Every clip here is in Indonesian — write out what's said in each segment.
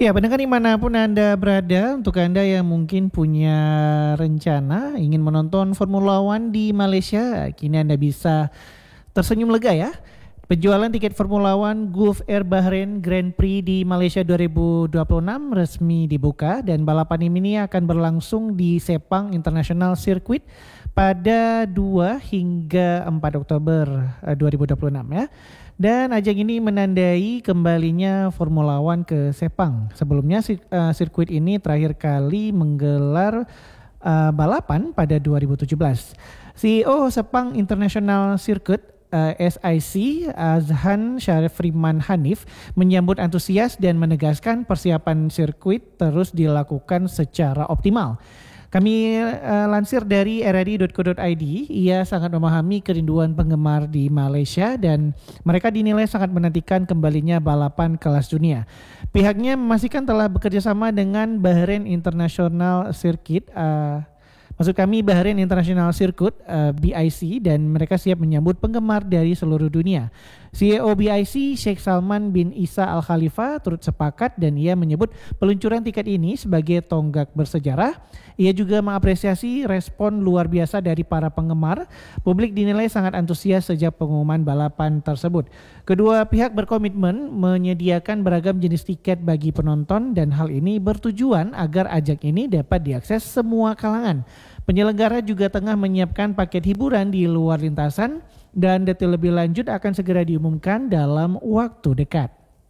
Ya, pendengar dimanapun Anda berada, untuk Anda yang mungkin punya rencana ingin menonton Formula One di Malaysia, kini Anda bisa tersenyum lega ya. Penjualan tiket Formula One Gulf Air Bahrain Grand Prix di Malaysia 2026 resmi dibuka dan balapan ini akan berlangsung di Sepang International Circuit pada 2 hingga 4 Oktober 2026 ya. Dan ajang ini menandai kembalinya Formula One ke Sepang. Sebelumnya sirkuit ini terakhir kali menggelar balapan pada 2017. CEO Sepang International Circuit SIC Azhan Syarifriman Hanif menyambut antusias dan menegaskan persiapan sirkuit terus dilakukan secara optimal. Kami lansir dari rri.co.id, ia sangat memahami kerinduan penggemar di Malaysia dan mereka dinilai sangat menantikan kembalinya balapan kelas dunia. Pihaknya memastikan telah bekerjasama dengan Bahrain International Circuit, Bahrain International Circuit BIC, dan mereka siap menyambut penggemar dari seluruh dunia. CEO BIC Sheikh Salman bin Isa Al Khalifa turut sepakat dan ia menyebut peluncuran tiket ini sebagai tonggak bersejarah. Ia juga mengapresiasi respon luar biasa dari para penggemar. Publik dinilai sangat antusias sejak pengumuman balapan tersebut. Kedua pihak berkomitmen menyediakan beragam jenis tiket bagi penonton dan hal ini bertujuan agar ajang ini dapat diakses semua kalangan. Penyelenggara juga tengah menyiapkan paket hiburan di luar lintasan dan detail lebih lanjut akan segera diumumkan dalam waktu dekat.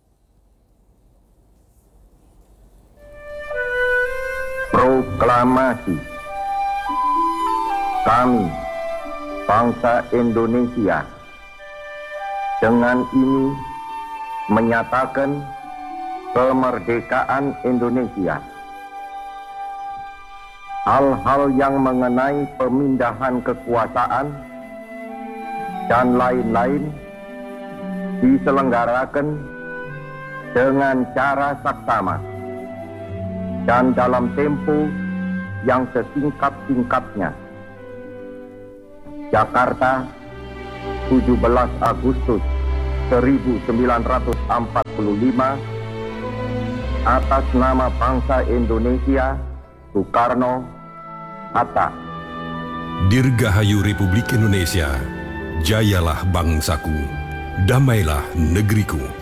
Proklamasi. Kami, bangsa Indonesia, dengan ini menyatakan kemerdekaan Indonesia. Hal-hal yang mengenai pemindahan kekuasaan dan lain-lain diselenggarakan dengan cara saksama dan dalam tempo yang sesingkat-singkatnya. Jakarta, 17 Agustus 1945, atas nama bangsa Indonesia, Soekarno, Hatta. Dirgahayu Republik Indonesia, jayalah bangsaku, damailah negeriku.